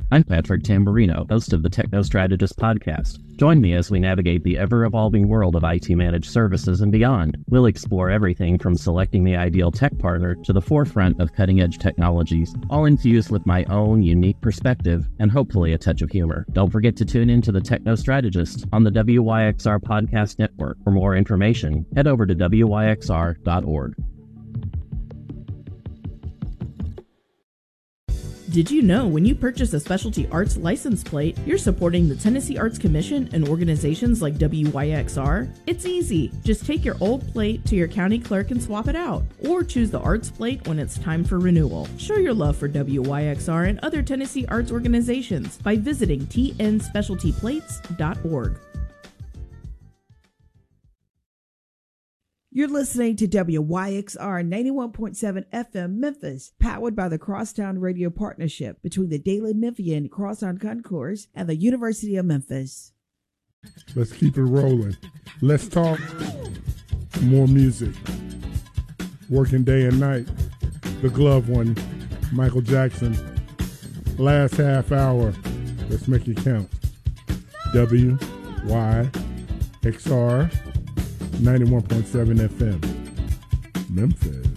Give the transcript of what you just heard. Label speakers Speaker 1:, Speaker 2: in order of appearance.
Speaker 1: I'm Patrick Tamburino, host of the Techno Strategist podcast. Join me as we navigate the ever-evolving world of IT managed services and beyond. We'll explore everything from selecting the ideal tech partner to the forefront of cutting-edge technologies, all infused with my own unique perspective and hopefully a touch of humor. Don't forget to tune in to the Techno Strategist on the WYXR Podcast Network. For more information, head over to wyxr.org.
Speaker 2: Did you know when you purchase a specialty arts license plate, you're supporting the Tennessee Arts Commission and organizations like WYXR? It's easy. Just take your old plate to your county clerk and swap it out. Or choose the arts plate when it's time for renewal. Show your love for WYXR and other Tennessee arts organizations by visiting tnspecialtyplates.org.
Speaker 3: You're listening to WYXR 91.7 FM Memphis, powered by the Crosstown Radio Partnership between the Daily Memphian Crosstown Concourse and the University of Memphis.
Speaker 4: Let's keep it rolling. Let's talk more music. Working day and night. The Glove One, Michael Jackson. Last half hour. Let's make it count. WYXR 91.7 FM, Memphis.